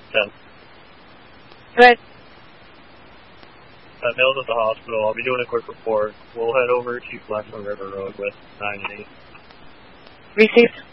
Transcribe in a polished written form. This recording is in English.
10. Good. Mills at the hospital. I'll be doing a quick report. We'll head over to Blackstone River Road with 9 and 8. Received.